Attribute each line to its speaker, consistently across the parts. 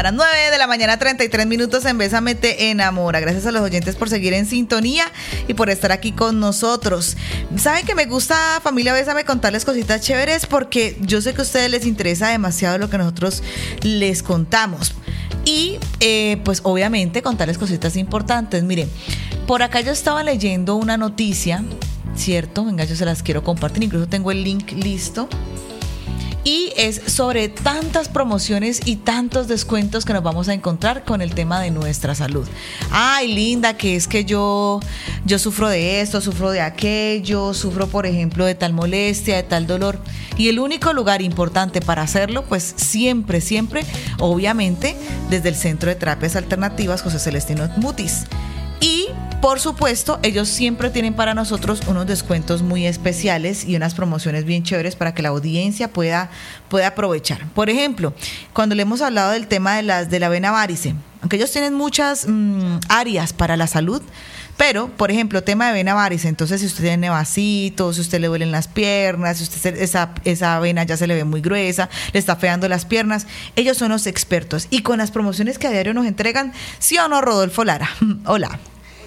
Speaker 1: las 9 de la mañana, 33 minutos en Bésame te enamora. Gracias a los oyentes por seguir en sintonía y por estar aquí con nosotros. Saben que me gusta, familia Bésame, contarles cositas chéveres porque yo sé que a ustedes les interesa demasiado lo que nosotros les contamos. Y pues obviamente contarles cositas importantes. Miren, por acá yo estaba leyendo una noticia, ¿cierto? Venga, yo se las quiero compartir, incluso tengo el link listo. Y es sobre tantas promociones y tantos descuentos que nos vamos a encontrar con el tema de nuestra salud. Ay, Linda, que es que yo sufro de esto, sufro de aquello, sufro, por ejemplo, de tal molestia, de tal dolor. Y el único lugar importante para hacerlo, pues siempre, obviamente, desde el Centro de Terapias Alternativas José Celestino Mutis. Y, por supuesto, ellos siempre tienen para nosotros unos descuentos muy especiales y unas promociones bien chéveres para que la audiencia pueda aprovechar. Por ejemplo, cuando le hemos hablado del tema de la vena varice, aunque ellos tienen muchas áreas para la salud, pero, por ejemplo, tema de vena varice, entonces si usted tiene vasitos, si usted le duelen las piernas, si usted esa vena ya se le ve muy gruesa, le está feando las piernas, ellos son los expertos. Y con las promociones que a diario nos entregan, ¿sí o no, Rodolfo Lara? Hola.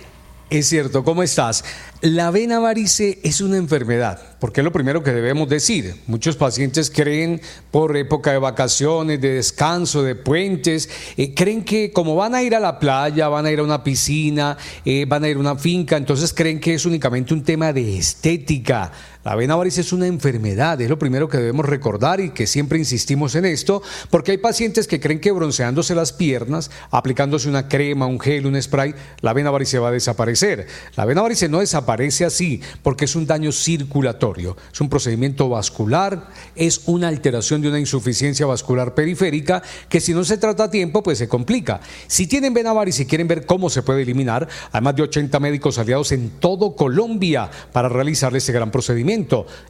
Speaker 2: Es cierto, ¿cómo estás? La vena varice es una enfermedad, porque es lo primero que debemos decir. Muchos pacientes creen, por época de vacaciones, de descanso, de puentes, creen que como van a ir a la playa, van a ir a una piscina, van a ir a una finca, entonces creen que es únicamente un tema de estética. La vena varice es una enfermedad, es lo primero que debemos recordar y que siempre insistimos en esto, porque hay pacientes que creen que bronceándose las piernas, aplicándose una crema, un gel, un spray, la vena varice va a desaparecer. La vena varice no desaparece así, porque es un daño circulatorio, es un procedimiento vascular, es una alteración de una insuficiencia vascular periférica que si no se trata a tiempo, pues se complica. Si tienen vena varice y quieren ver cómo se puede eliminar, hay más de 80 médicos aliados en todo Colombia para realizar ese gran procedimiento.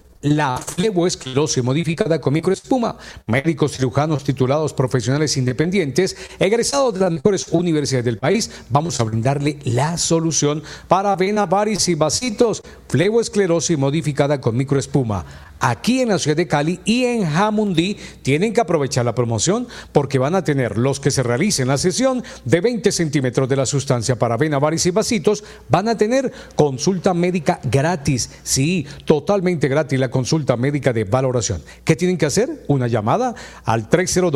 Speaker 2: La fleboesclerosis modificada con microespuma, médicos cirujanos titulados, profesionales independientes, egresados de las mejores universidades del país, vamos a brindarle la solución para vena varice y vasitos, fleboesclerosis modificada con microespuma. Aquí en la ciudad de Cali y en Jamundí tienen que aprovechar la promoción porque van a tener los que se realicen la sesión de 20 centímetros de la sustancia para vena varice y vasitos, van a tener consulta médica gratis, sí, totalmente gratis la consulta médica de valoración. ¿Qué tienen que hacer? Una llamada al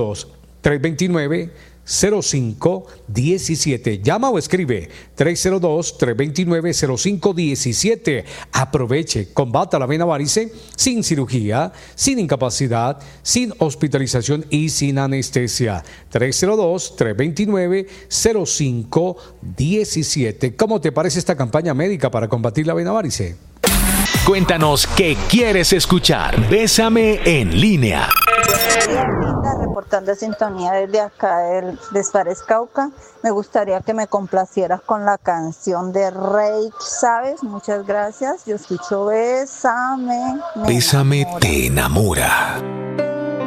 Speaker 2: 302-329-0517. Llama o escribe 302-329-0517. Aproveche, combata la vena varice sin cirugía, sin incapacidad, sin hospitalización y sin anestesia. 302-329-0517. ¿Cómo te parece esta campaña médica para combatir la vena varice?
Speaker 3: Cuéntanos qué quieres escuchar. Bésame en línea.
Speaker 4: Linda, reportando sintonía desde acá del Despares Cauca. Me gustaría que me complacieras con la canción de Rey, ¿sabes? Muchas gracias. Yo escucho Bésame.
Speaker 3: Bésame te enamora.